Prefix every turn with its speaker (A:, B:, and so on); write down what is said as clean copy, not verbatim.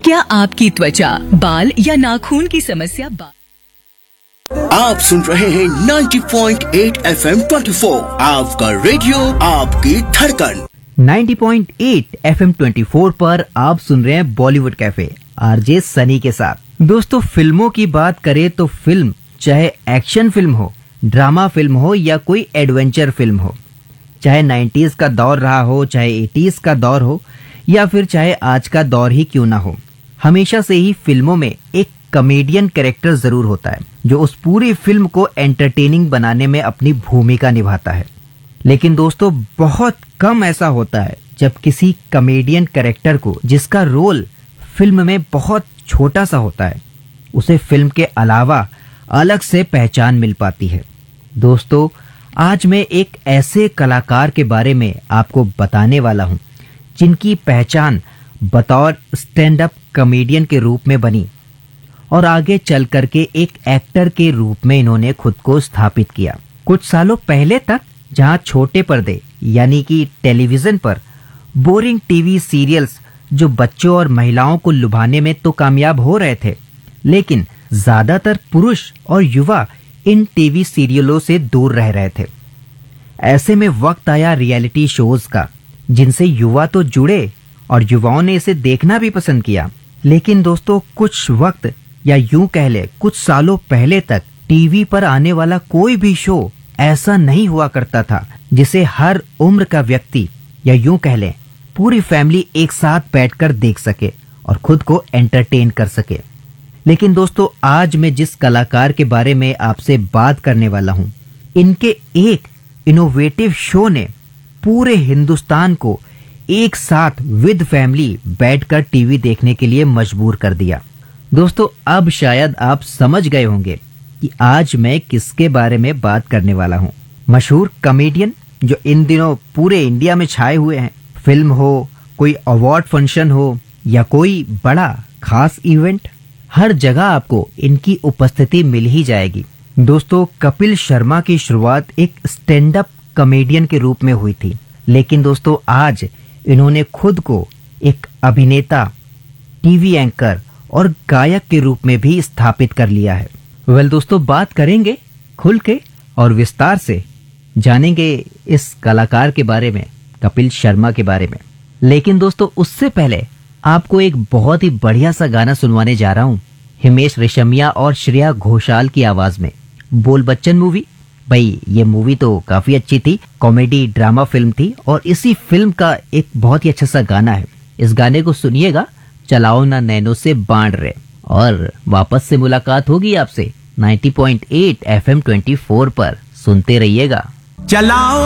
A: क्या आपकी त्वचा, बाल या नाखून की समस्या
B: आप सुन रहे हैं 90.8 FM 24, आपका रेडियो आपकी धड़कन।
C: 90.8 FM 24 पर आप सुन रहे हैं बॉलीवुड कैफे आरजे सनी के साथ। दोस्तों, फिल्मों की बात करें तो फिल्म चाहे एक्शन फिल्म हो, ड्रामा फिल्म हो या कोई एडवेंचर फिल्म हो, चाहे 90s का दौर रहा हो, चाहे 80s का दौर हो या फिर चाहे आज का दौर ही क्यों ना हो, हमेशा से ही फिल्मों में एक कॉमेडियन कैरेक्टर जरूर होता है जो उस पूरी फिल्म को एंटरटेनिंग बनाने में अपनी भूमिका निभाता है। लेकिन दोस्तों, बहुत कम ऐसा होता है जब किसी कॉमेडियन कैरेक्टर को, जिसका रोल फिल्म में बहुत छोटा सा होता है, उसे फिल्म के अलावा अलग से पहचान मिल पाती है। दोस्तों, आज मैं एक ऐसे कलाकार के बारे में आपको बताने वाला हूं जिनकी पहचान बतौर स्टैंड अप कॉमेडियन के रूप में बनी और आगे चल करके एक एक्टर के रूप में इन्होंने खुद को स्थापित किया। कुछ सालों पहले तक जहां छोटे पर्दे यानी कि टेलीविजन पर बोरिंग टीवी सीरियल्स जो बच्चों और महिलाओं को लुभाने में तो कामयाब हो रहे थे, लेकिन ज्यादातर पुरुष और युवा इन टीवी सीरियलों से दूर रह रहे थे। ऐसे में वक्त आया रियलिटी शोज का, जिनसे युवा तो जुड़े और युवाओं ने इसे देखना भी पसंद किया। लेकिन दोस्तों, कुछ वक्त या यूं कह ले कुछ सालों पहले तक टीवी पर आने वाला कोई भी शो ऐसा नहीं हुआ करता था जिसे हर उम्र का व्यक्ति या यूं कह ले पूरी फैमिली एक साथ बैठकर देख सके और खुद को एंटरटेन कर सके। लेकिन दोस्तों, आज मैं जिस कलाकार के बारे में आपसे बात करने वाला हूं, इनके एक इनोवेटिव शो ने पूरे हिंदुस्तान को एक साथ विद फैमिली बैठकर टीवी देखने के लिए मजबूर कर दिया। दोस्तों, अब शायद आप समझ गए होंगे कि आज मैं किसके बारे में बात करने वाला हूं। मशहूर कॉमेडियन जो इन दिनों पूरे इंडिया में छाए हुए हैं। फिल्म हो, कोई अवार्ड फंक्शन हो या कोई बड़ा खास इवेंट, हर जगह आपको इनकी उपस्थिति मिल ही जाएगी। दोस्तों, कपिल शर्मा की शुरुआत एक स्टैंड अप कॉमेडियन के रूप में हुई थी, लेकिन दोस्तों आज इन्होंने खुद को एक अभिनेता, टीवी एंकर और गायक के रूप में भी स्थापित कर लिया है। वेल दोस्तों, बात करेंगे खुल के और विस्तार से, जानेंगे इस कलाकार के बारे में, कपिल शर्मा के बारे में। लेकिन दोस्तों, उससे पहले आपको एक बहुत ही बढ़िया सा गाना सुनवाने जा रहा हूं, हिमेश रेशमिया और श्रेया घोषाल की आवाज में। बोल बच्चन मूवी, भाई ये मूवी तो काफी अच्छी थी, कॉमेडी ड्रामा फिल्म थी और इसी फिल्म का एक बहुत ही अच्छा सा गाना है। इस गाने को सुनिएगा, चलाओ ना नैनो से बाढ़ रे। और वापस से मुलाकात होगी आपसे 90.8 FM 24 पर। सुनते रहिएगा।
D: चलाओ